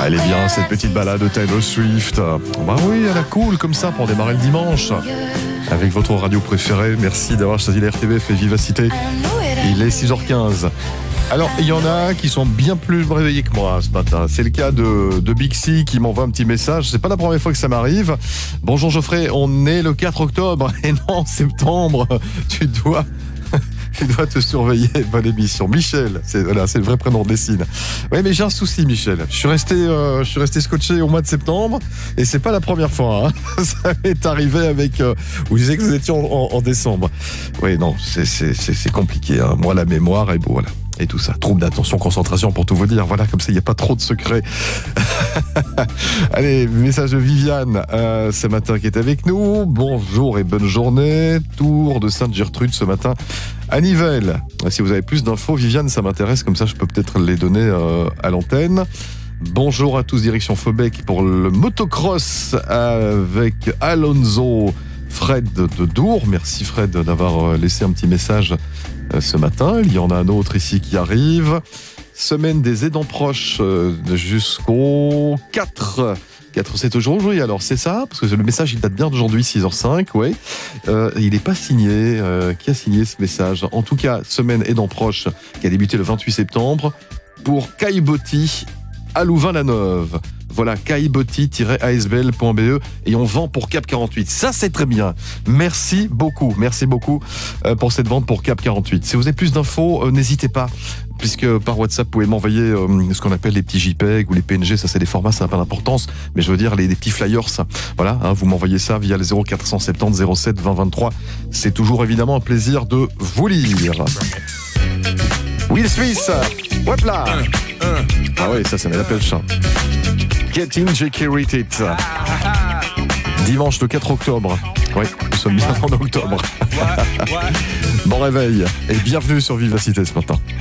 Elle est bien cette petite balade de Taylor Swift. Bah oui, elle est cool comme ça pour démarrer le dimanche. Avec votre radio préférée, merci d'avoir choisi la RTBF et Vivacité. Il est 6h15. Alors, il y en a qui sont bien plus réveillés que moi ce matin. C'est le cas de Bixi qui m'envoie un petit message. C'est pas la première fois que ça m'arrive. Bonjour Geoffrey, on est le 4 octobre et non septembre. Tu dois te surveiller. Bonne émission. Michel, c'est le vrai prénom de Dessine. Oui, mais j'ai un souci, Michel. Je suis resté scotché au mois de septembre et c'est pas la première fois. Hein. Ça m'est arrivé avec. Vous disiez que vous étiez en décembre. Oui, non, c'est compliqué. Hein. Moi, la mémoire et bon, voilà. Et tout ça. Trouble d'attention, concentration pour tout vous dire. Voilà, comme ça, il n'y a pas trop de secrets. Allez, message de Viviane ce matin qui est avec nous. Bonjour et bonne journée. Tour de Sainte-Gertrude ce matin à Nivelles. Si vous avez plus d'infos, Viviane, ça m'intéresse. Comme ça, je peux peut-être les donner à l'antenne. Bonjour à tous, direction Faubec pour le motocross avec Alonso. Fred de Dour. Merci Fred d'avoir laissé un petit message ce matin. Il y en a un autre ici qui arrive. Semaine des aidants proches jusqu'au 4. 4, c'est aujourd'hui, alors c'est ça? Parce que le message, il date bien d'aujourd'hui, 6h05, ouais. Il n'est pas signé. Qui a signé ce message? En tout cas, semaine aidants proches qui a débuté le 28 septembre pour Caillebotti à Louvain-la-Neuve. Voilà, caillebotti-asbl.be et on vend pour Cap 48. Ça, c'est très bien. Merci beaucoup pour cette vente pour Cap 48. Si vous avez plus d'infos, n'hésitez pas, puisque par WhatsApp, vous pouvez m'envoyer ce qu'on appelle les petits JPEG ou les PNG. Ça, c'est des formats, ça n'a pas d'importance, mais je veux dire, des petits flyers. Voilà, hein, vous m'envoyez ça via le 0470 07 20 23. C'est toujours évidemment un plaisir de vous lire. Will Smith, hop là. Ah oui, ça m'appelle le chat. Getting J.K. Dimanche le 4 octobre. Oui, nous sommes bien en octobre. Bon réveil et bienvenue sur Vivacité ce matin.